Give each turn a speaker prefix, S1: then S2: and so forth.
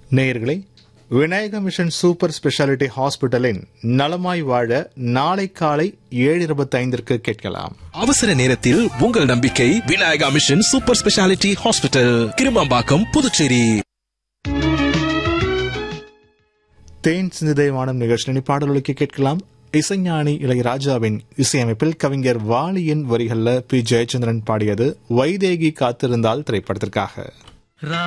S1: நேயர்களே, Vinayaka mission super speciality ஹாஸ்பிட்டலின் நலமாய் வாழ நாளை காலை 7:25 கேட்கலாம்.
S2: அவசர நேரத்தில் உங்கள் நம்பிக்கை Vinayaka mission super speciality hospital, Kirumampakkam, Puducherry.
S1: தேன் சிந்துதை வானம் நிகழ்ச்சியின் பாடல்களுக்கு கேட்கலாம். இசைஞானி இளையராஜாவின் இசையமைப்பில் கவிஞர் வாலியின் வரிகள்ல பி. ஜெயச்சந்திரன் பாடியது வைதேகி காத்திருந்தால் திரைப்படத்திற்காக.